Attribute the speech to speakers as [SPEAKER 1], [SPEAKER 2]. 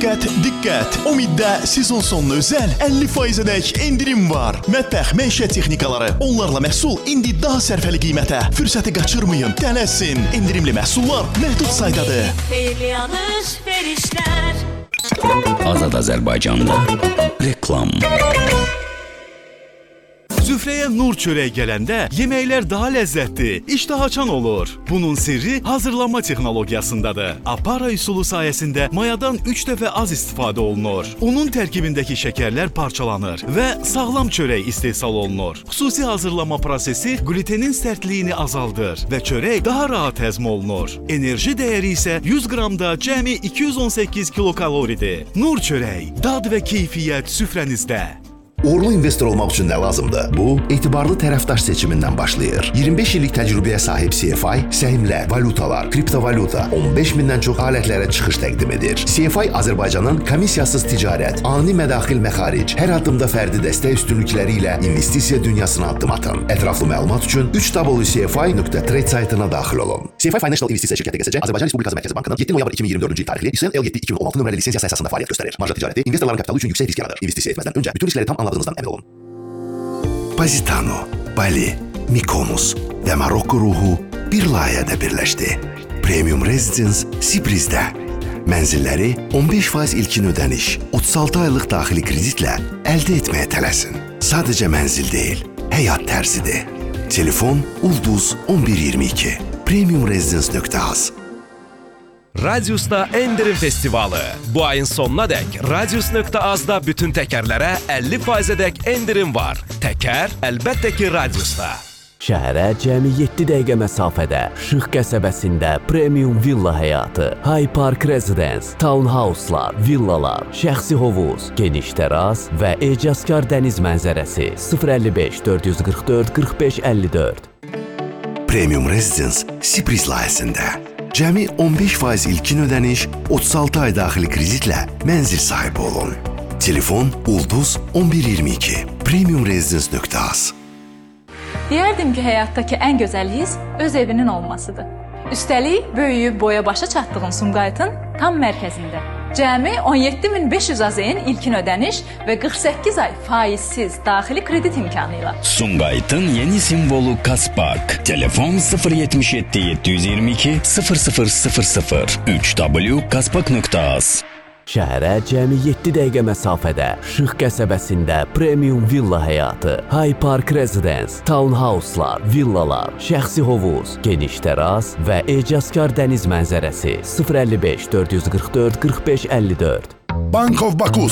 [SPEAKER 1] Diqqət, diqqət! Umiddə sezon sonuna özəl 50%-ədək endirim var. Mətbəx, məişət texnikaları, onlarla məhsul indi daha sərfəli qiymətə. Fürsəti qaçırmayın, tələsin. Endirimli məhsullar məhdud saydadır.
[SPEAKER 2] Xeyli alış-verişlər.
[SPEAKER 3] Azad Azərbaycanda reklam.
[SPEAKER 4] Süfrəyə nur çörək gələndə yeməklər daha ləzzətli, iştah açan olur. Bunun sirri hazırlanma texnologiyasındadır. Apara üsulu sayəsində mayadan 3 dəfə az istifadə olunur. Unun tərkibindəki şəkərlər parçalanır və sağlam çörək istehsal olunur. Xüsusi hazırlanma prosesi glutenin sərtliyini azaldır və çörək daha rahat həzm olunur. Enerji dəyəri isə 100 qramda cəmi 218 kilokaloridir. Nur çörək, dad və keyfiyyət süfrənizdə.
[SPEAKER 5] Uğurlu investor olmaq üçün nə lazımdır? Bu, etibarlı tərəfdaş seçimindən başlayır. 25 illik təcrübəyə sahib CFI, səhmlər, valutalar, kriptovalyuta, 15 mindən çox alətlərə çıxış təqdim edir. CFI Azərbaycanın komissiyasız ticarət, ani mədaxil məxaric, hər addımda fərdi dəstək üstünlükləri ilə investisiya dünyasına addım atın. Ətraflı məlumat üçün www.cfi.trade saytına daxil olun. CFI Financial İnvestisiya şirkəti QSC Azərbaycan Respublikası Mərkəzi Bankının 7 noyabr 2024-cü il tarixli İSL L7-2016 nömrəli lisensiyası əsasında fəaliyyət göstərir. Marja ticarəti investorların kapitalı üçün yüksək risk yaradır. İnvestisiya etməzdən öncə bütün riskləri tam anladığınızdan əmin olun. Positano, Bali, Mykonos və Marokko ruhu bir layihədə birləşdi. Premium Residence Sibrizdə. Mənzilləri 15% ilkin ödəniş, 36 aylıq daxili kreditlə əldə etməyə tələsin. Sadəcə mənzil deyil, həyat tərzidir. Telefon Ulduz 1122. premiumresidence.az.
[SPEAKER 6] Radius'ta endirim festivalı. Bu ayın sonuna dək Radius.az'da bütün təkərlərə 50%-ədək endirim var. Təkər əlbəttə ki Radius'da.
[SPEAKER 7] Şəhərə cəmi 7 dəqiqə məsafədə Şıx qəsəbəsində premium villa həyatı, High Park Residence, townhouse'lar, villalar, şəxsi hovuz, geniş teras və ecazkar dəniz mənzərəsi 055 444 45 54.
[SPEAKER 5] Premium Residence Sibris layihəsində. Cəmi 15% ilkin ödəniş, 36 ay daxili kreditlə mənzil sahibi olun. Telefon Ulduz 1122. premiumresidence.az.
[SPEAKER 8] Deyərdim ki, həyatdakı ən gözəl his öz evinin olmasıdır. Üstəlik, böyüyüb boya başa çatdığın Sumqayıtın tam mərkəzində. Cəmi 17.500 AZN ilkin ödəniş və 48 ay faizsiz daxili kredit imkanı ilə.
[SPEAKER 3] Sumqayıtın yeni simvolu Kaspark. Telefon 077 722 0000 3w.kaspark.az.
[SPEAKER 7] Şəhərə cəmi 7 dəqiqə məsafədə Şıx qəsəbəsində premium villa həyatı, High Park Residence, townhouse'lar, villalar, şəxsi hovuz, geniş teras və ecazkar dəniz mənzərəsi 055 444 45 54.
[SPEAKER 9] Bank of Baku